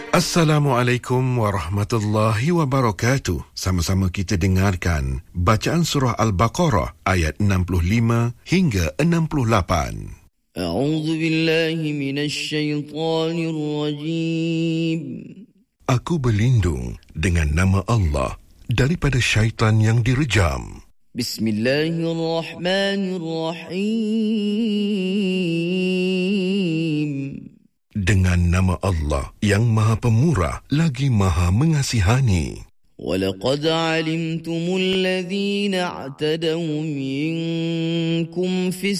Assalamualaikum warahmatullahi wabarakatuh. Sama-sama kita dengarkan bacaan surah Al-Baqarah ayat 65 hingga 68. A'udzu billahi minasy syaithanir rajim. Aku berlindung dengan nama Allah daripada syaitan yang direjam. Bismillahirrahmanirrahim. Dengan nama Allah yang Maha Pemurah lagi Maha Mengasihani. وَلَقَدْ عَلِمْتُمُ الَّذِينَ اعْتَدَوْا مِنْكُمْ فِي